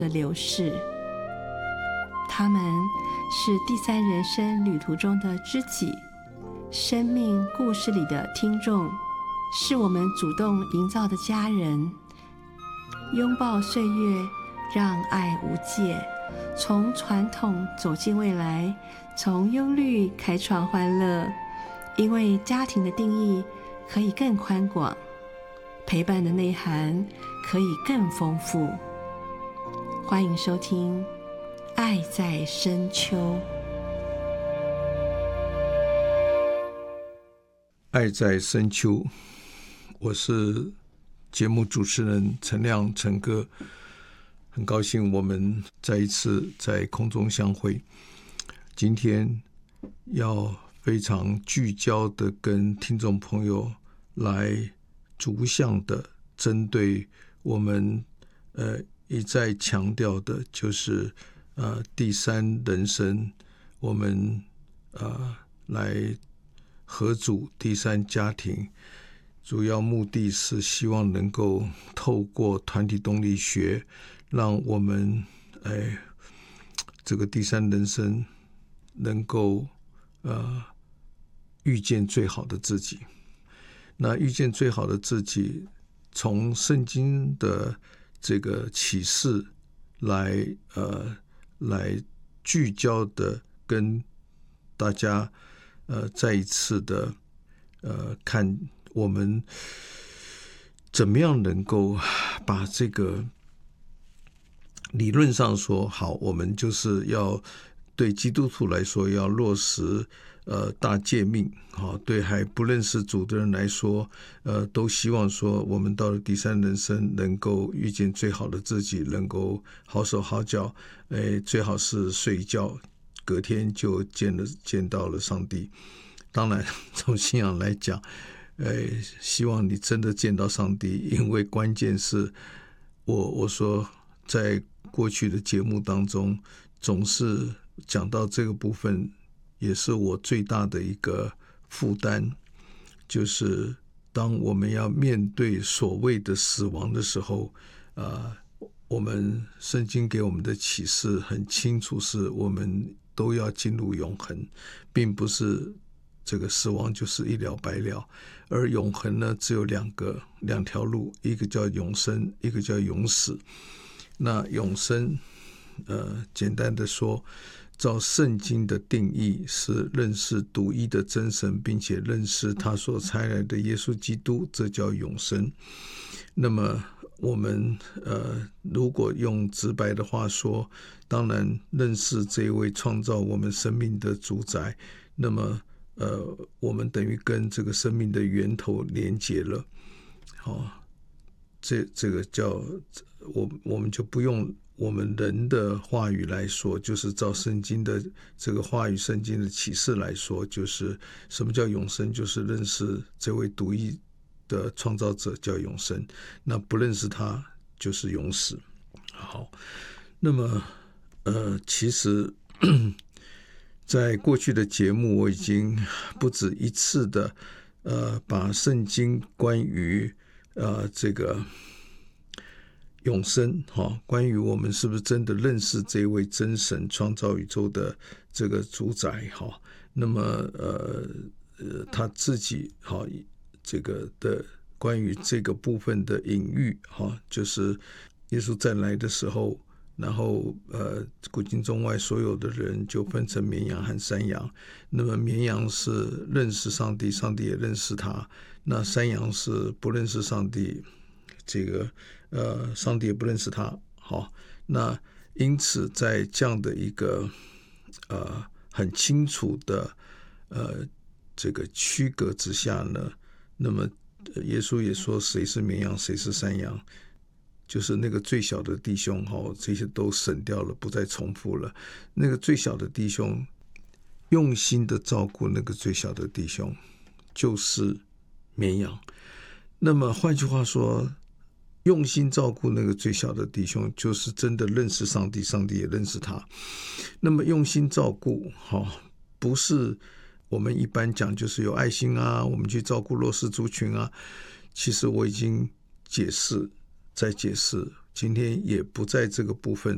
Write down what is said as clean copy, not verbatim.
的流逝。他们是第三人生旅途中的知己，生命故事里的听众，是我们主动营造的家人。拥抱岁月，让爱无界，从传统走进未来，从忧虑开创欢乐。因为家庭的定义可以更宽广，陪伴的内涵可以更丰富。欢迎收听《爱在深秋》。 爱在深秋，我是节目主持人陈亮陈哥，很高兴我们再一次在空中相会。今天要非常聚焦的跟听众朋友来逐项的针对我们一再强调的，就是第三人生，我们来合组第三家庭，主要目的是希望能够透过团体动力学，让我们这个第三人生能够遇见最好的自己。那遇见最好的自己，从圣经的这个启示来聚焦的跟大家再一次的看我们怎么样能够把这个理论上说好，我们就是要对基督徒来说要落实大诫命，对还不认识主的人来说都希望说我们到了第三人生能够遇见最好的自己，能够好手好脚，最好是睡一觉隔天就见到了上帝。当然从信仰来讲希望你真的见到上帝，因为关键是我说在过去的节目当中总是讲到这个部分，也是我最大的一个负担，就是当我们要面对所谓的死亡的时候我们圣经给我们的启示很清楚，是我们都要进入永恒，并不是这个死亡就是一了百了。而永恒呢，只有两条路，一个叫永生，一个叫永死。那永生简单的说，照圣经的定义是认识独一的真神，并且认识他所差来的耶稣基督，这叫永生。那么我们如果用直白的话说，当然认识这位创造我们生命的主宰，那么我们等于跟这个生命的源头连结了。这个叫我们就不用我们人的话语来说，就是照圣经的这个话语，圣经的启示来说，就是什么叫永生，就是认识这位独一的创造者叫永生，那不认识他就是永死。好，那么其实在过去的节目我已经不止一次的把圣经关于这个永生关于我们是不是真的认识这位真神创造宇宙的这个主宰那么他自己这个的关于这个部分的隐喻就是耶稣再来的时候，然后古今中外所有的人就分成绵羊和山羊。那么绵羊是认识上帝，上帝也认识他，那山羊是不认识上帝，这个上帝也不认识他。好，那因此在这样的一个很清楚的这个区隔之下呢，那么耶稣也说谁是绵羊谁是山羊，就是那个最小的弟兄这些都省掉了，不再重复了。那个最小的弟兄用心的照顾那个最小的弟兄就是绵羊。那么换句话说，用心照顾那个最小的弟兄就是真的认识上帝，上帝也认识他。那么用心照顾不是我们一般讲就是有爱心我们去照顾弱势族群其实我已经再解释，今天也不在这个部分